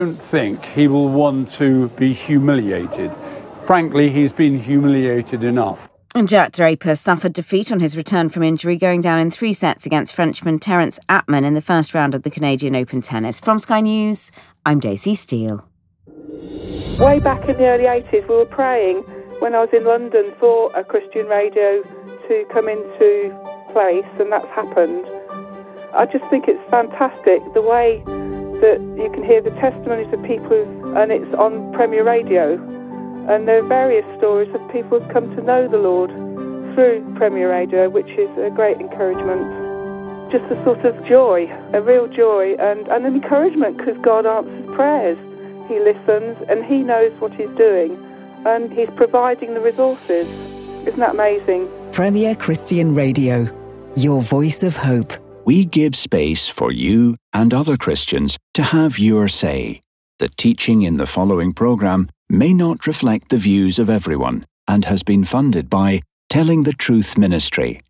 don't think he will want to be humiliated. Frankly, he's been humiliated enough. And Jack Draper suffered defeat on his return from injury, going down in 3 sets against Frenchman Terence Atman in the first round of the Canadian Open Tennis. From Sky News, I'm Daisy Steele. Way back in the early 80s, we were praying when I was in London for a Christian radio to come into place, and that's happened. I just think it's fantastic the way that you can hear the testimonies of people, and it's on Premier Radio. And there are various stories of people who've come to know the Lord through Premier Radio, which is a great encouragement. Just a sort of joy, a real joy, and an encouragement, because God answers prayers. He listens and he knows what he's doing, and he's providing the resources. Isn't that amazing? Premier Christian Radio, your voice of hope. We give space for you and other Christians to have your say. The teaching in the following programme may not reflect the views of everyone and has been funded by Telling the Truth Ministry.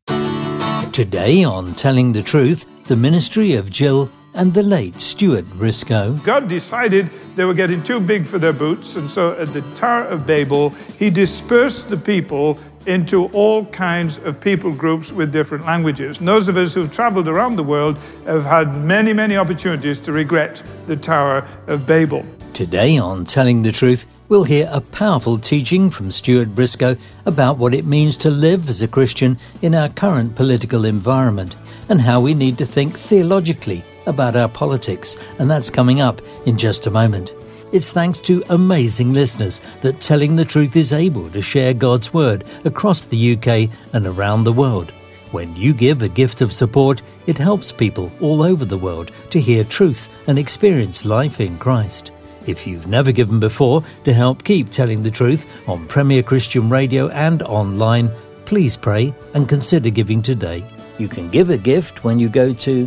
Today on Telling the Truth, the ministry of Jill and the late Stuart Briscoe. God decided they were getting too big for their boots, and so at the Tower of Babel, he dispersed the people into all kinds of people groups with different languages. And those of us who've traveled around the world have had many, many opportunities to regret the Tower of Babel. Today on Telling the Truth, we'll hear a powerful teaching from Stuart Briscoe about what it means to live as a Christian in our current political environment and how we need to think theologically about our politics, and that's coming up in just a moment. It's thanks to amazing listeners that Telling the Truth is able to share God's Word across the UK and around the world. When you give a gift of support, it helps people all over the world to hear truth and experience life in Christ. If you've never given before to help keep Telling the Truth on Premier Christian Radio and online, please pray and consider giving today. You can give a gift when you go to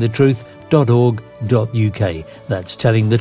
tellingthetruth.org.uk. That's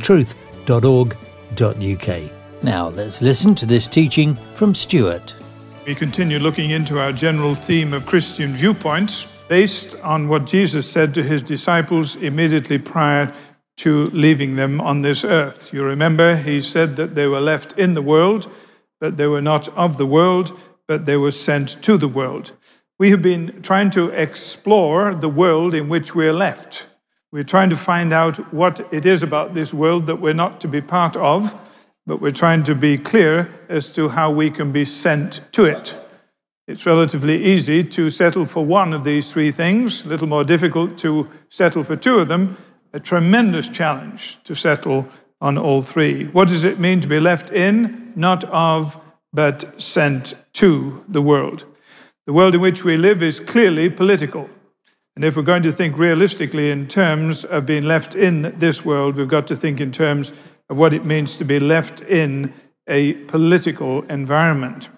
tellingthetruth.org.uk. Now let's listen to this teaching from Stuart. We continue looking into our general theme of Christian viewpoints based on what Jesus said to his disciples immediately prior to leaving them on this earth. You remember, he said that they were left in the world, but they were not of the world, but they were sent to the world. We have been trying to explore the world in which we're left. We're trying to find out what it is about this world that we're not to be part of, but we're trying to be clear as to how we can be sent to it. It's relatively easy to settle for one of these three things, a little more difficult to settle for two of them, a tremendous challenge to settle on all three. What does it mean to be left in, not of, but sent to the world? The world in which we live is clearly political. And if we're going to think realistically in terms of being left in this world, we've got to think in terms of what it means to be left in a political environment.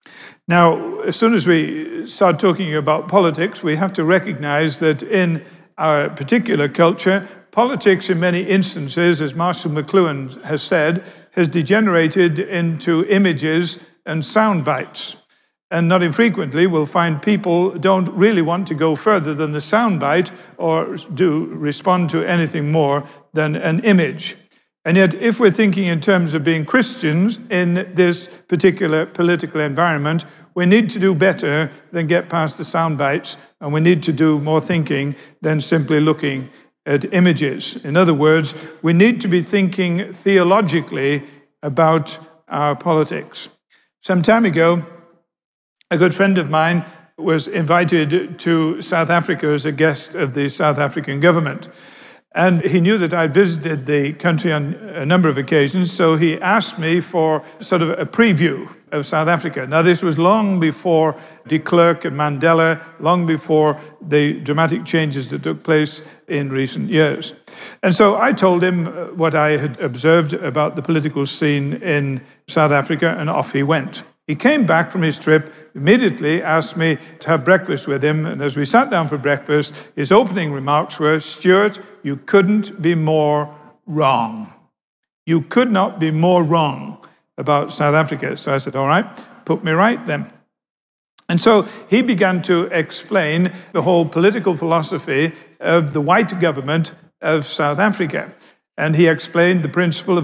Now, as soon as we start talking about politics, we have to recognize that in our particular culture, politics in many instances, as Marshall McLuhan has said, has degenerated into images and sound bites. And not infrequently, we'll find people don't really want to go further than the soundbite or do respond to anything more than an image. And yet, if we're thinking in terms of being Christians in this particular political environment, we need to do better than get past the soundbites, and we need to do more thinking than simply looking at images. In other words, we need to be thinking theologically about our politics. Some time ago, a good friend of mine was invited to South Africa as a guest of the South African government. And he knew that I'd visited the country on a number of occasions, so he asked me for sort of a preview of South Africa. Now, this was long before de Klerk and Mandela, long before the dramatic changes that took place in recent years. And so I told him what I had observed about the political scene in South Africa, and off he went. He came back from his trip, immediately asked me to have breakfast with him, and as we sat down for breakfast, his opening remarks were, "Stuart, you couldn't be more wrong. You could not be more wrong about South Africa." So I said, "All right, put me right then." And so he began to explain the whole political philosophy of the white government of South Africa. And he explained the principle of